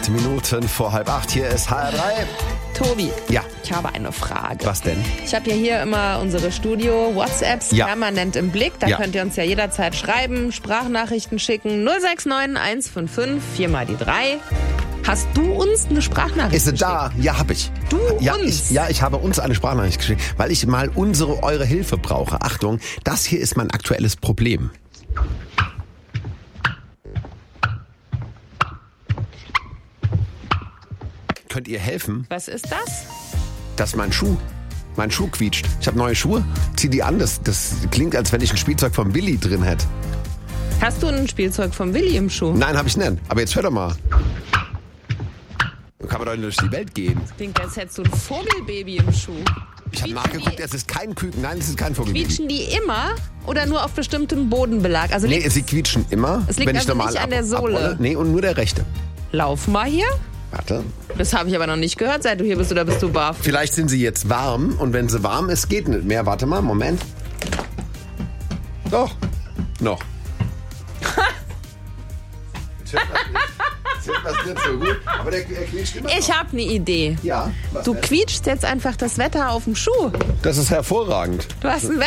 8 Minuten vor 7:30. Hier ist HR3. Tobi, Ja. ich habe eine Frage. Was denn? Ich habe ja hier immer unsere Studio-WhatsApps permanent im Blick. Da könnt ihr uns ja jederzeit schreiben, Sprachnachrichten schicken. 069 155 4 mal die 3. Hast du uns eine Sprachnachricht Ist sie geschickt? da? Ja, hab ich. Du uns? Ich habe uns eine Sprachnachricht geschickt, weil ich mal eure Hilfe brauche. Achtung, das hier ist mein aktuelles Problem. Könnt ihr helfen, Was ist das? dass mein Schuh quietscht? Ich habe neue Schuhe, zieh die an. Das klingt, als wenn ich ein Spielzeug vom Willi drin hätte. Hast du ein Spielzeug vom Willi im Schuh? Nein, habe ich nicht. Aber jetzt hör doch mal. Dann kann man doch nicht durch die Welt gehen. Klingt, als hättest du ein Vogelbaby im Schuh. Ich habe nachgeguckt, es ist kein Küken. Nein, es ist kein Vogelbaby. Quietschen die immer oder nur auf bestimmtem Bodenbelag? Also Nee, sie quietschen immer. Es liegt wenn ich also normal nicht an der Sohle. abrolle. Nee, und nur der rechte. Lauf mal hier. Warte. Das habe ich aber noch nicht gehört, seit du hier bist, oder bist du baff? Vielleicht sind sie jetzt warm und wenn sie warm ist, geht nicht mehr. Warte mal, Moment. Doch. Noch. Das ist nicht so gut, aber der quietscht immer Ich noch. habe eine Idee. Ja, was Du denn? quietschst jetzt einfach das Wetter auf dem Schuh. Das ist hervorragend. Du hast ein